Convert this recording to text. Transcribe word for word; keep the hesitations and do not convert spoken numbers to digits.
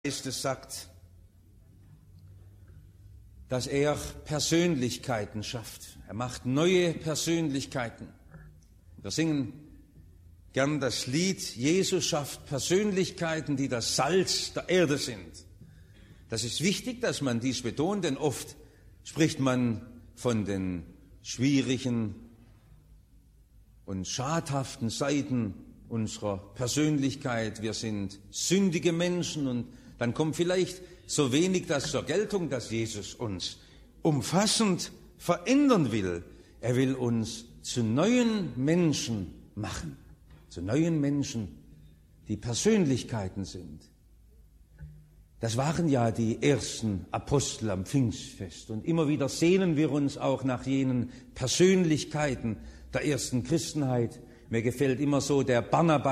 Es sagt, dass er Persönlichkeiten schafft. Er macht neue Persönlichkeiten. Wir singen gern das Lied, Jesus schafft Persönlichkeiten, die das Salz der Erde sind. Das ist wichtig, dass man dies betont, denn oft spricht man von den schwierigen und schadhaften Seiten unserer Persönlichkeit. Wir sind sündige Menschen und dann kommt vielleicht so wenig das zur Geltung, dass Jesus uns umfassend verändern will. Er will uns zu neuen Menschen machen, zu neuen Menschen, die Persönlichkeiten sind. Das waren ja die ersten Apostel am Pfingstfest. Und immer wieder sehnen wir uns auch nach jenen Persönlichkeiten der ersten Christenheit. Mir gefällt immer so der Barnabas,